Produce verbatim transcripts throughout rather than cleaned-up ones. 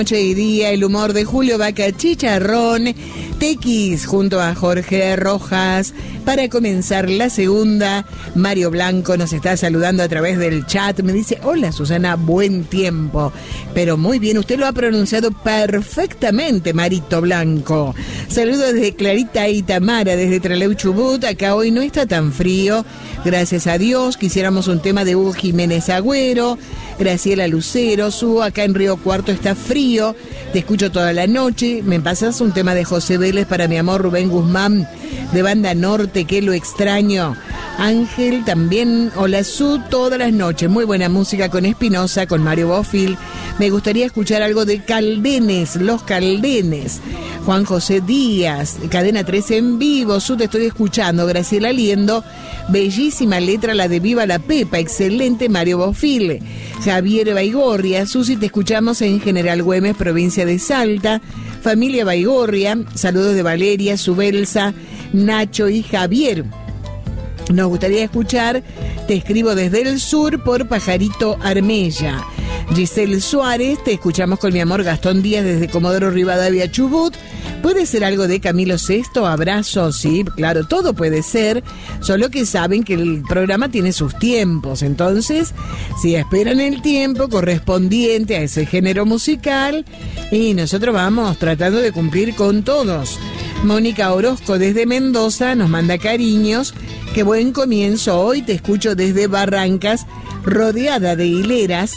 Noche y día, el humor de Julio Vaca Chicharrón, Tequis junto a Jorge Rojas. Para comenzar la segunda, Mario Blanco nos está saludando a través del chat. Me dice, hola Susana, buen tiempo. Pero muy bien, usted lo ha pronunciado perfectamente, Marito Blanco. Saludos desde Clarita y Tamara, desde Trelew Chubut. Acá hoy no está tan frío, gracias a Dios. Quisiéramos un tema de Hugo Jiménez Agüero. Graciela Lucero, su acá en Río Cuarto está frío, te escucho toda la noche. Me pasas un tema de José Vélez para mi amor Rubén Guzmán, de Banda Norte, que lo extraño. Ángel también, hola Su, todas las noches. Muy buena música con Espinosa, con Mario Bofil. Me gustaría escuchar algo de Caldenes, Los Caldenes. Juan José Díaz, Cadena trece en vivo. Su, te estoy escuchando. Graciela Liendo, bellísima letra la de Viva la Pepa, excelente Mario Bofil. Javier Baigorria, Susi, te escuchamos en General Güemes, provincia de Salta. Familia Baigorria, saludos de Valeria, Subelsa, Nacho y Javier. Nos gustaría escuchar Te escribo desde el sur por Pajarito Armella. Giselle Suárez, te escuchamos con mi amor Gastón Díaz desde Comodoro Rivadavia, Chubut. ¿Puede ser algo de Camilo Sesto? Abrazo, sí, claro, todo puede ser, solo que saben que el programa tiene sus tiempos, entonces, si esperan el tiempo correspondiente a ese género musical, y nosotros vamos tratando de cumplir con todos. Mónica Orozco desde Mendoza nos manda cariños. Qué buen comienzo hoy, te escucho desde Barrancas, rodeada de hileras,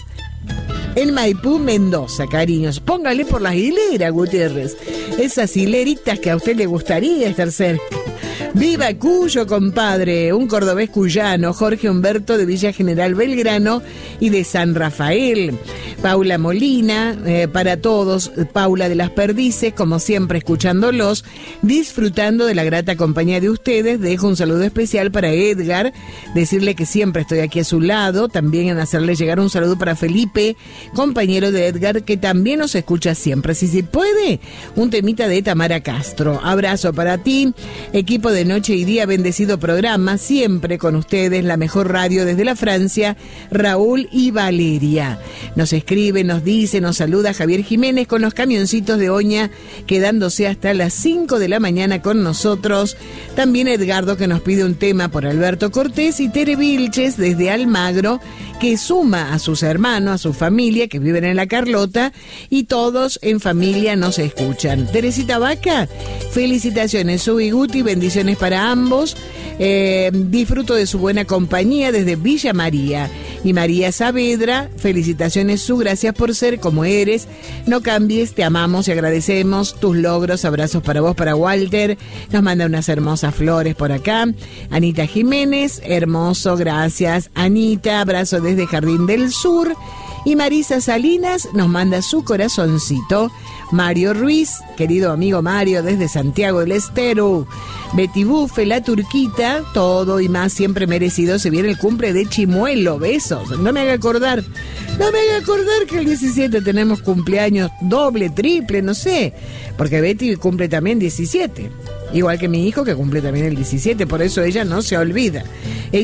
en Maipú, Mendoza, cariños. Póngale por las hileras, Gutiérrez. Esas hileritas que a usted le gustaría estar cerca. ¡Viva Cuyo, compadre! Un cordobés cuyano, Jorge Humberto de Villa General Belgrano y de San Rafael. Paula Molina, eh, para todos, Paula de las Perdices, como siempre escuchándolos, disfrutando de la grata compañía de ustedes. Dejo un saludo especial para Edgar, decirle que siempre estoy aquí a su lado, también en hacerle llegar un saludo para Felipe, compañero de Edgar, que también nos escucha siempre. Si se puede, un temita de Tamara Castro. Abrazo para ti, equipo de Noche y Día, bendecido programa, siempre con ustedes, la mejor radio desde la Francia, Raúl y Valeria. Nos escribe, nos dice, nos saluda Javier Jiménez con los camioncitos de Oña, quedándose hasta las cinco de la mañana con nosotros. También Edgardo, que nos pide un tema por Alberto Cortés, y Tere Vilches desde Almagro, que suma a sus hermanos, a su familia, que viven en La Carlota, y todos en familia nos escuchan. Teresita Vaca, felicitaciones, Su y Guti, bendiciones para ambos. Eh, disfruto de su buena compañía desde Villa María. Y María Saavedra, felicitaciones, Su, gracias por ser como eres. No cambies, te amamos y agradecemos tus logros. Abrazos para vos, para Walter. Nos manda unas hermosas flores por acá. Anita Jiménez, hermoso, gracias. Anita, abrazo desde Jardín del Sur. Y Marisa Salinas nos manda su corazoncito. Mario Ruiz, querido amigo Mario, desde Santiago del Estero. Betty Bufe, la turquita, todo y más siempre merecido. Se viene el cumple de Chimuelo, besos. No me haga acordar, no me haga acordar que el diecisiete tenemos cumpleaños doble, triple, no sé. Porque Betty cumple también diecisiete. Igual que mi hijo, que cumple también el diecisiete, por eso ella no se olvida.